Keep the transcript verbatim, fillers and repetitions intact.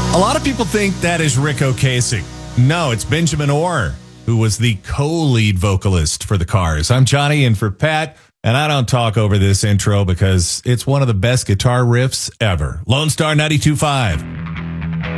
A lot of people think that is Rick Ocasek. No, it's Benjamin Orr, who was the co-lead vocalist for the Cars. I'm Johnny in for Pat, and I don't talk over this intro because it's one of the best guitar riffs ever. Lone Star ninety-two point five.